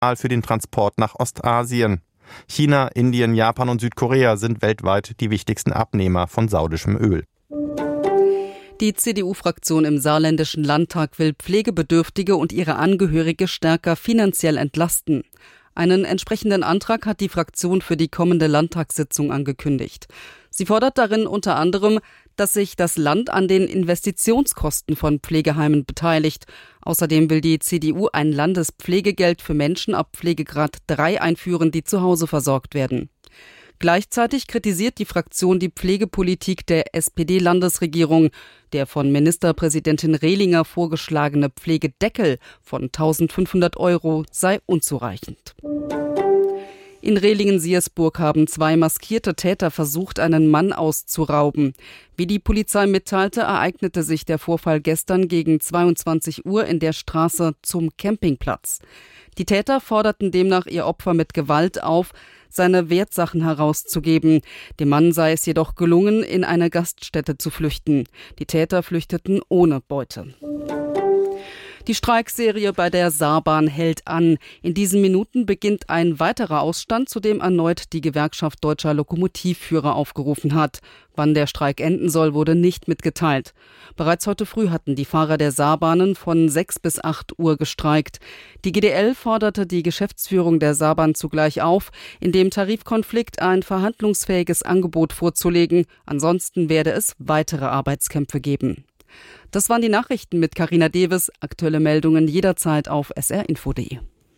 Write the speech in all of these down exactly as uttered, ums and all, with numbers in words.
für den Transport nach Ostasien. China, Indien, Japan und Südkorea sind weltweit die wichtigsten Abnehmer von saudischem Öl. Die C D U-Fraktion im saarländischen Landtag will Pflegebedürftige und ihre Angehörige stärker finanziell entlasten. Einen entsprechenden Antrag hat die Fraktion für die kommende Landtagssitzung angekündigt. Sie fordert darin unter anderem, dass sich das Land an den Investitionskosten von Pflegeheimen beteiligt. Außerdem will die C D U ein Landespflegegeld für Menschen ab Pflegegrad drei einführen, die zu Hause versorgt werden. Gleichzeitig kritisiert die Fraktion die Pflegepolitik der S P D-Landesregierung. Der von Ministerpräsidentin Rehlinger vorgeschlagene Pflegedeckel von eintausendfünfhundert Euro sei unzureichend. In Rehlingen-Siersburg haben zwei maskierte Täter versucht, einen Mann auszurauben. Wie die Polizei mitteilte, ereignete sich der Vorfall gestern gegen zweiundzwanzig Uhr in der Straße zum Campingplatz. Die Täter forderten demnach ihr Opfer mit Gewalt auf, seine Wertsachen herauszugeben. Dem Mann sei es jedoch gelungen, in eine Gaststätte zu flüchten. Die Täter flüchteten ohne Beute. Die Streikserie bei der Saarbahn hält an. In diesen Minuten beginnt ein weiterer Ausstand, zu dem erneut die Gewerkschaft Deutscher Lokomotivführer aufgerufen hat. Wann der Streik enden soll, wurde nicht mitgeteilt. Bereits heute früh hatten die Fahrer der Saarbahnen von sechs bis acht Uhr gestreikt. Die G D L forderte die Geschäftsführung der Saarbahn zugleich auf, in dem Tarifkonflikt ein verhandlungsfähiges Angebot vorzulegen. Ansonsten werde es weitere Arbeitskämpfe geben. Das waren die Nachrichten mit Carina Deves. Aktuelle Meldungen jederzeit auf s r info punkt d e.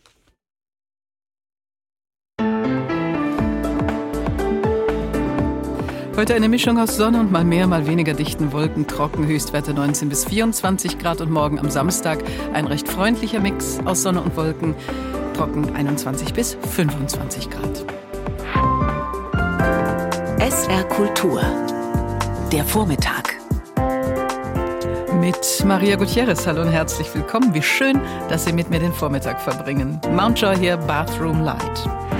Heute eine Mischung aus Sonne und mal mehr, mal weniger dichten Wolken, trocken, Höchstwerte neunzehn bis vierundzwanzig Grad und morgen am Samstag ein recht freundlicher Mix aus Sonne und Wolken, trocken einundzwanzig bis fünfundzwanzig Grad. S R Kultur, der Vormittag. Mit Maria Gutierrez. Hallo und herzlich willkommen. Wie schön, dass Sie mit mir den Vormittag verbringen. Mountjoy hier, Bathroom Light.